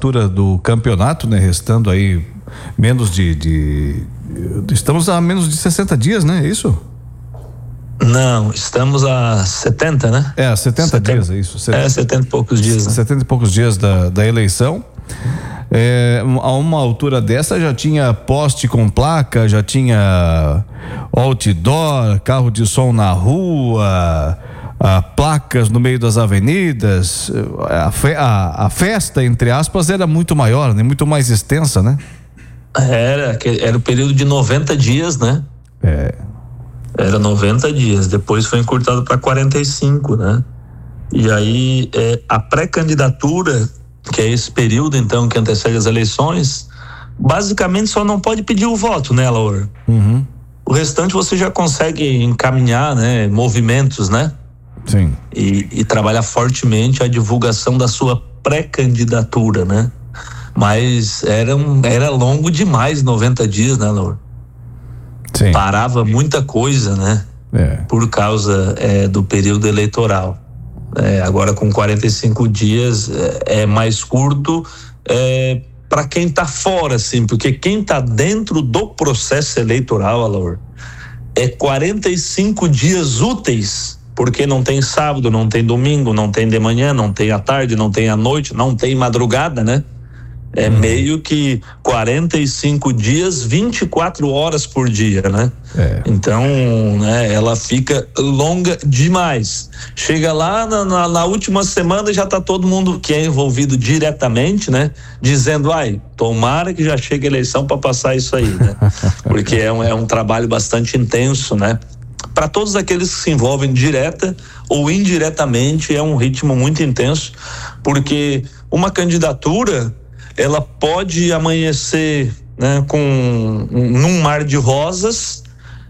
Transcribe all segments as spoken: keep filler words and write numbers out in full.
altura do campeonato, né? Restando aí menos de, de estamos a menos de sessenta dias, né? É isso? Não, estamos a setenta, né? É, setenta dias, é isso. setenta, é, setenta e poucos dias. Né? setenta e poucos dias da, da eleição. É, a uma altura dessa já tinha poste com placa, já tinha outdoor, carro de som na rua, a, placas no meio das avenidas. A, fe, a, a festa, entre aspas, era muito maior, né? Muito mais extensa, né? Era, era o período de noventa dias, né? É. Era noventa dias, depois foi encurtado para quarenta e cinco, né? E aí é, a pré-candidatura, que é esse período então que antecede as eleições, basicamente só não pode pedir o voto, né, Laura? Uhum. O restante você já consegue encaminhar, né, movimentos, né? Sim. E, e trabalhar fortemente a divulgação da sua pré-candidatura, né? Mas era, um, era longo demais noventa dias, né, Laura? Sim. Parava muita coisa, né? É. Por causa é, do período eleitoral. É, agora com quarenta e cinco dias é, é mais curto é, para quem está fora, assim, porque quem está dentro do processo eleitoral, Alaor, é quarenta e cinco dias úteis, porque não tem sábado, não tem domingo, não tem de manhã, não tem à tarde, não tem à noite, não tem madrugada, né? É hum. meio que quarenta e cinco dias, vinte e quatro horas por dia, né? É. Então, né, ela fica longa demais. Chega lá na, na, na última semana, já tá todo mundo que é envolvido diretamente, né? Dizendo, ai, tomara que já chegue a eleição para passar isso aí, né? Porque é um, é um trabalho bastante intenso, né? Para todos aqueles que se envolvem direta ou indiretamente, é um ritmo muito intenso, porque uma candidatura, ela pode amanhecer, né, com num mar de rosas,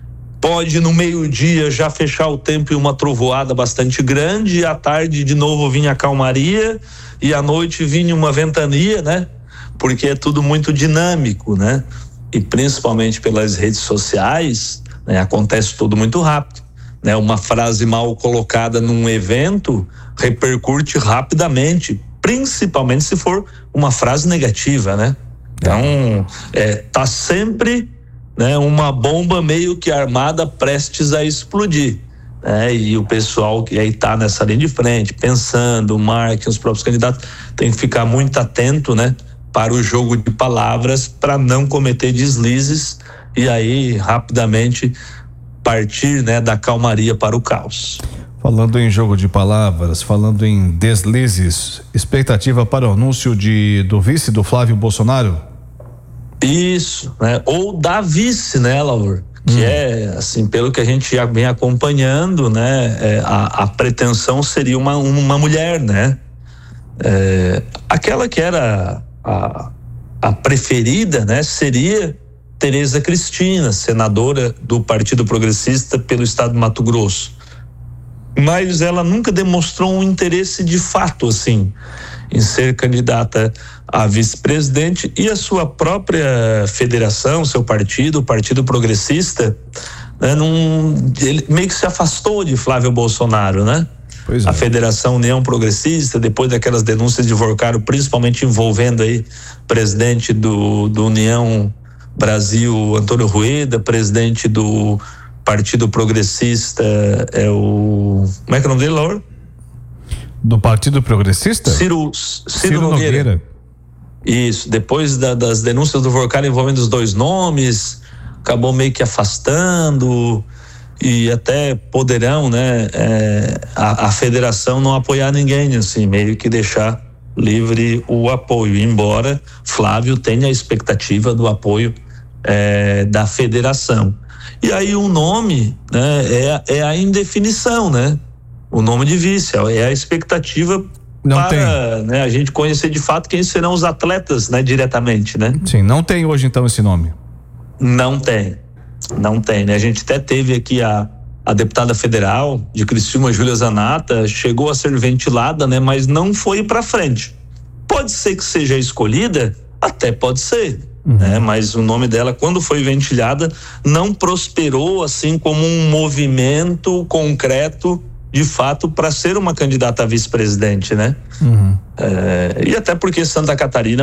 pode no meio-dia já fechar o tempo e uma trovoada bastante grande, e à tarde de novo vinha a calmaria e à noite vinha uma ventania, né? Porque é tudo muito dinâmico, né? E principalmente pelas redes sociais, né, acontece tudo muito rápido, né? Uma frase mal colocada num evento repercute rapidamente, principalmente se for uma frase negativa, né? Então, é, tá sempre, né, uma bomba meio que armada prestes a explodir, né? E o pessoal que aí tá nessa linha de frente, pensando, marketing, os próprios candidatos, tem que ficar muito atento, né, para o jogo de palavras, para não cometer deslizes e aí rapidamente partir, né, da calmaria para o caos. Falando em jogo de palavras, falando em deslizes, expectativa para o anúncio de, do vice do Flávio Bolsonaro? Isso, né? Ou da vice, né, Laur? Que hum. é, assim, pelo que a gente já vem acompanhando, né? É, a, a pretensão seria uma, uma mulher, né? É, aquela que era a, a preferida, né? Seria Tereza Cristina, senadora do Partido Progressista pelo estado de Mato Grosso. Mas ela nunca demonstrou um interesse de fato, assim, em ser candidata a vice-presidente, e a sua própria federação, seu partido, o Partido Progressista, né, num, ele meio que se afastou de Flávio Bolsonaro, né? Pois é. A Federação União Progressista, depois daquelas denúncias de Vorcaro, principalmente envolvendo aí presidente do, do União Brasil, Antônio Rueda, presidente do Partido Progressista, é o... Como é que é o nome dele, Laura? Do Partido Progressista? Ciro, Ciro, Ciro Nogueira. Nogueira. Isso, depois da, das denúncias do Vorcaro envolvendo os dois nomes, acabou meio que afastando, e até poderão, né, é, a, a federação não apoiar ninguém, assim, meio que deixar livre o apoio, embora Flávio tenha a expectativa do apoio é, da federação. E aí o nome, né, é, é a indefinição, né? O nome de vice, é a expectativa não para, tem. Né, a gente conhecer de fato quem serão os atletas, né, diretamente, né? Sim, não tem hoje então esse nome. Não tem, não tem, né? A gente até teve aqui a, a deputada federal de Criciúma, Júlia Zanata, chegou a ser ventilada, né? Mas não foi para frente. Pode ser que seja escolhida, até pode ser. Uhum. Né? Mas o nome dela, quando foi ventilhada, não prosperou assim como um movimento concreto de fato para ser uma candidata a vice-presidente, né? Uhum. É, e até porque Santa Catarina